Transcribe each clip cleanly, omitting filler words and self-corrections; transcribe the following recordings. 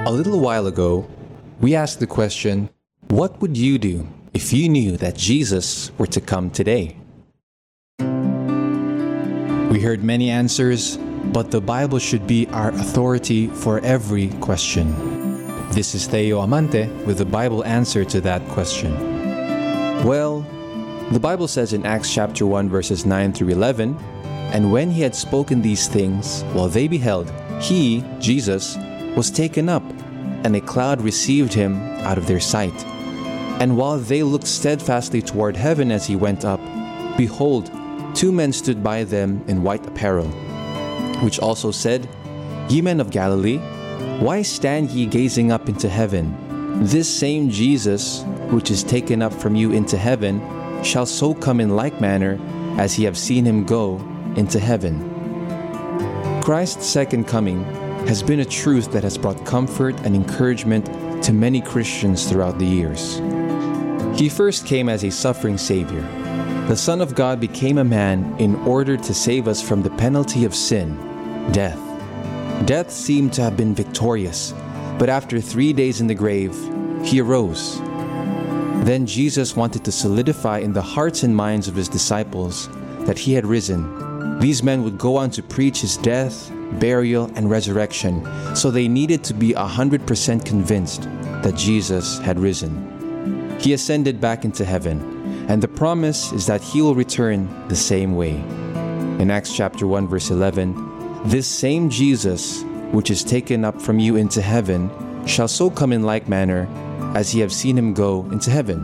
A little while ago, we asked the question, what would you do if you knew that Jesus were to come today? We heard many answers, but the Bible should be our authority for every question. This is Theo Amante with the Bible answer to that question. Well, the Bible says in Acts chapter 1 verses 9 through 11, "And when he had spoken these things, while they beheld, he, Jesus, was taken up, and a cloud received him out of their sight. And while they looked steadfastly toward heaven as he went up, behold, two men stood by them in white apparel, which also said, Ye men of Galilee, why stand ye gazing up into heaven? This same Jesus, which is taken up from you into heaven, shall so come in like manner as ye have seen him go into heaven." Christ's second coming has been a truth that has brought comfort and encouragement to many Christians throughout the years. He first came as a suffering Savior. The Son of God became a man in order to save us from the penalty of sin, death. Death seemed to have been victorious, but after 3 days in the grave, he arose. Then Jesus wanted to solidify in the hearts and minds of his disciples that he had risen. These men would go on to preach his death, burial, and resurrection, so they needed to be 100% convinced that Jesus had risen. He ascended back into heaven, and the promise is that he will return the same way. In Acts chapter 1 verse 11, "This same Jesus, which is taken up from you into heaven, shall so come in like manner as ye have seen him go into heaven."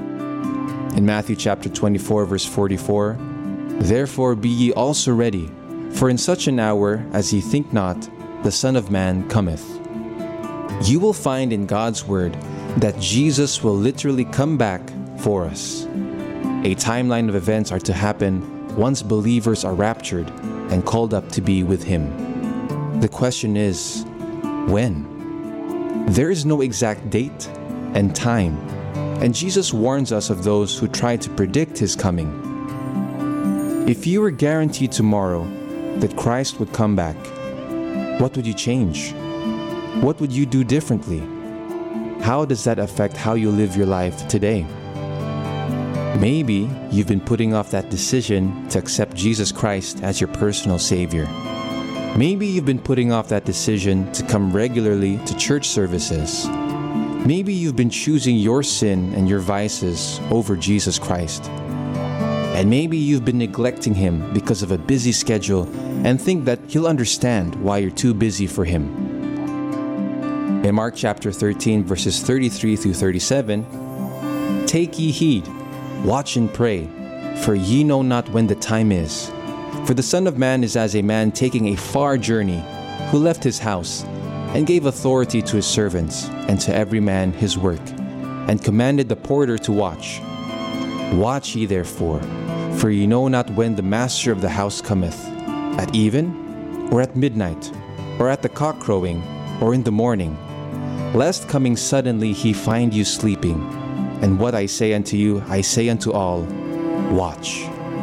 In Matthew chapter 24 verse 44, "Therefore be ye also ready, for in such an hour as ye think not, the Son of Man cometh." You will find in God's Word that Jesus will literally come back for us. A timeline of events are to happen once believers are raptured and called up to be with Him. The question is, when? There is no exact date and time, and Jesus warns us of those who try to predict His coming. If you were guaranteed tomorrow that Christ would come back, what would you change? What would you do differently? How does that affect how you live your life today? Maybe you've been putting off that decision to accept Jesus Christ as your personal Savior. Maybe you've been putting off that decision to come regularly to church services. Maybe you've been choosing your sin and your vices over Jesus Christ. And maybe you've been neglecting Him because of a busy schedule and think that He'll understand why you're too busy for Him. In Mark chapter 13 verses 33 through 37, "Take ye heed, watch and pray, for ye know not when the time is. For the Son of Man is as a man taking a far journey, who left his house, and gave authority to his servants, and to every man his work, and commanded the porter to watch. Watch ye therefore, for ye know not when the master of the house cometh, at even, or at midnight, or at the cock crowing, or in the morning, lest coming suddenly he find you sleeping. And what I say unto you, I say unto all, watch."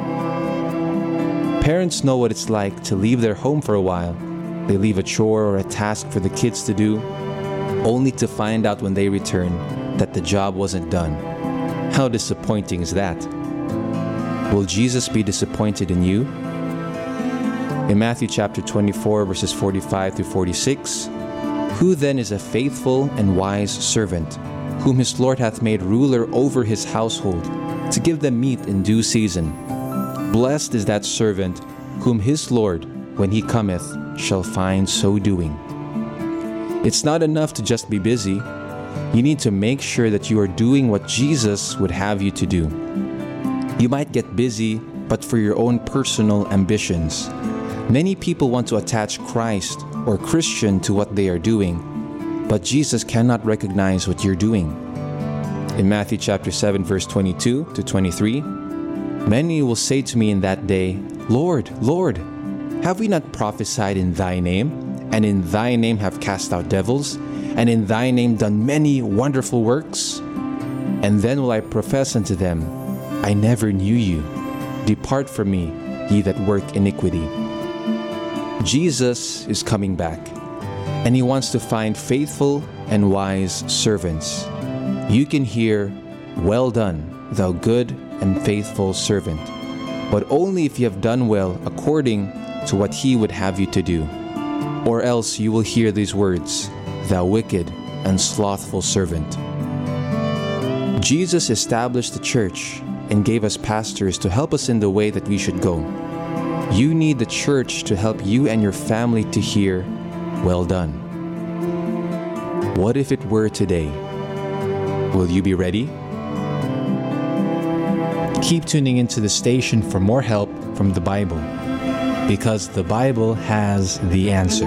Parents know what it's like to leave their home for a while. They leave a chore or a task for the kids to do, only to find out when they return that the job wasn't done. How disappointing is that? Will Jesus be disappointed in you? In Matthew chapter 24 verses 45 through 46, "Who then is a faithful and wise servant, whom his Lord hath made ruler over his household, to give them meat in due season? Blessed is that servant, whom his Lord, when he cometh, shall find so doing." It's not enough to just be busy. You need to make sure that you are doing what Jesus would have you to do. You might get busy, but for your own personal ambitions. Many people want to attach Christ or Christian to what they are doing, but Jesus cannot recognize what you're doing. In Matthew chapter 7 verse 22 to 23, "Many will say to me in that day, Lord, Lord, have we not prophesied in thy name, and in thy name have cast out devils, and in thy name done many wonderful works? And then will I profess unto them, I never knew you. Depart from me, ye that work iniquity." Jesus is coming back, and He wants to find faithful and wise servants. You can hear, "Well done, thou good and faithful servant," but only if you have done well according to what He would have you to do. Or else you will hear these words, "Thou wicked and slothful servant." Jesus established the church and gave us pastors to help us in the way that we should go. You need the church to help you and your family to hear, "Well done." What if it were today? Will you be ready? Keep tuning into the station for more help from the Bible, because the Bible has the answer.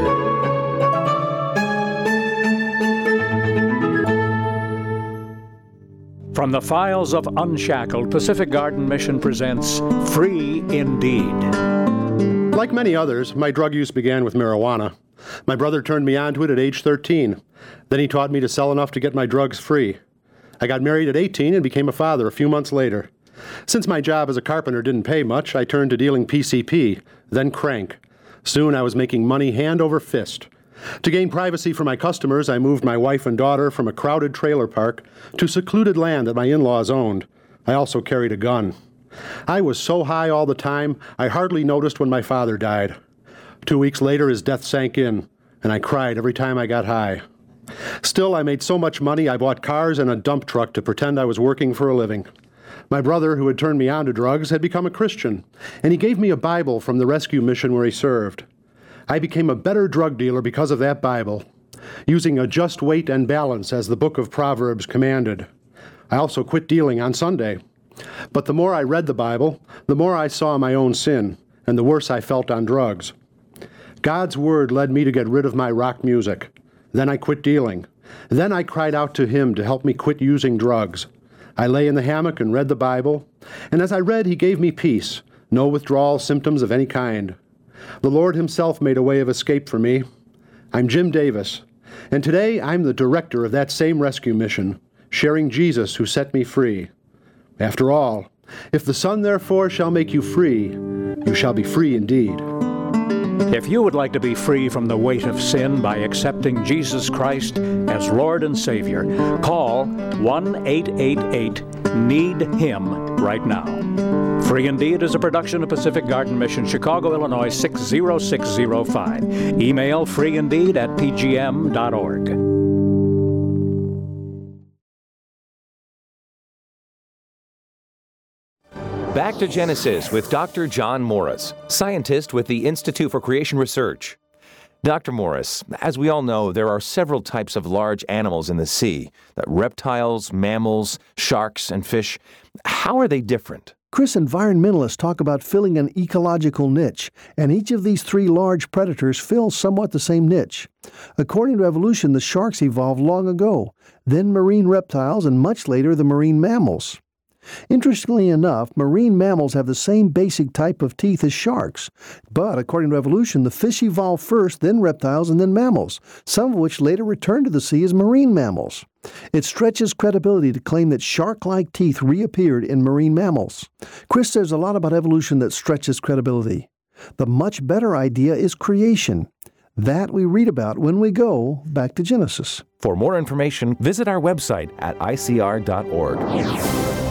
From the files of Unshackled, Pacific Garden Mission presents Free Indeed. Like many others, my drug use began with marijuana. My brother turned me onto it at age 13. Then he taught me to sell enough to get my drugs free. I got married at 18 and became a father a few months later. Since my job as a carpenter didn't pay much, I turned to dealing PCP, then crank. Soon I was making money hand over fist. To gain privacy for my customers, I moved my wife and daughter from a crowded trailer park to secluded land that my in-laws owned. I also carried a gun. I was so high all the time, I hardly noticed when my father died. 2 weeks later, his death sank in, and I cried every time I got high. Still, I made so much money, I bought cars and a dump truck to pretend I was working for a living. My brother, who had turned me on to drugs, had become a Christian, and he gave me a Bible from the rescue mission where he served. I became a better drug dealer because of that Bible, using a just weight and balance as the book of Proverbs commanded. I also quit dealing on Sunday. But the more I read the Bible, the more I saw my own sin, and the worse I felt on drugs. God's Word led me to get rid of my rock music. Then I quit dealing. Then I cried out to Him to help me quit using drugs. I lay in the hammock and read the Bible, and as I read, He gave me peace, no withdrawal symptoms of any kind. The Lord Himself made a way of escape for me. I'm Jim Davis, and today I'm the director of that same rescue mission, sharing Jesus who set me free. After all, if the Son therefore shall make you free, you shall be free indeed. If you would like to be free from the weight of sin by accepting Jesus Christ as Lord and Savior, call 1-888-NEED-HIM right now. Free Indeed is a production of Pacific Garden Mission, Chicago, Illinois 60605. Email freeindeed@pgm.org. Back to Genesis with Dr. John Morris, scientist with the Institute for Creation Research. Dr. Morris, as we all know, there are several types of large animals in the sea: reptiles, mammals, sharks, and fish. How are they different? Chris, environmentalists talk about filling an ecological niche, and each of these three large predators fills somewhat the same niche. According to evolution, the sharks evolved long ago, then marine reptiles, and much later the marine mammals. Interestingly enough, marine mammals have the same basic type of teeth as sharks, but according to evolution, the fish evolved first, then reptiles, and then mammals, some of which later returned to the sea as marine mammals. It stretches credibility to claim that shark-like teeth reappeared in marine mammals. Chris, there's a lot about evolution that stretches credibility. The much better idea is creation. That we read about when we go back to Genesis. For more information, visit our website at icr.org.